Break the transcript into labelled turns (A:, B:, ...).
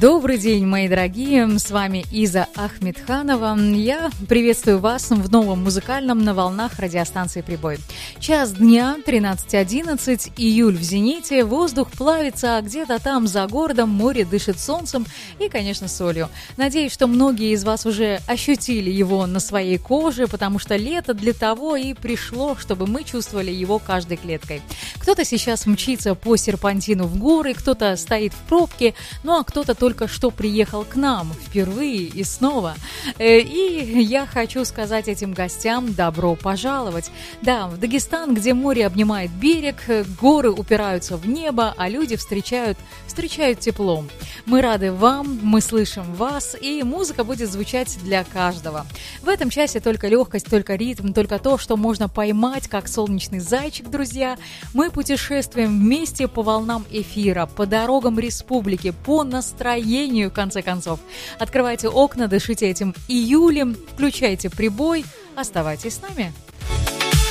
A: Добрый день, мои дорогие, с вами Иза Ахмедханова. Я приветствую вас в новом музыкальном на волнах радиостанции «Прибой». Час дня, 13:11, июль в зените, воздух плавится, а где-то там за городом море дышит солнцем и, конечно, солью. Надеюсь, что многие из вас уже ощутили его на своей коже, потому что лето для того и пришло, чтобы мы чувствовали его каждой клеткой. Кто-то сейчас мчится по серпантину в горы, кто-то стоит в пробке, ну а кто-то только что приехал к нам впервые и снова. И я хочу сказать этим гостям добро пожаловать. Да, в Дагестан, где море обнимает берег, горы упираются в небо, а люди встречают теплом. Мы рады вам, мы слышим вас, и музыка будет звучать для каждого. В этом часе только легкость, только ритм, только то, что можно поймать, как солнечный зайчик, друзья. Мы путешествуем вместе по волнам эфира, по дорогам республики, по настроению, в конце концов. Открывайте окна, дышите этим июлем, включайте прибой, оставайтесь с нами.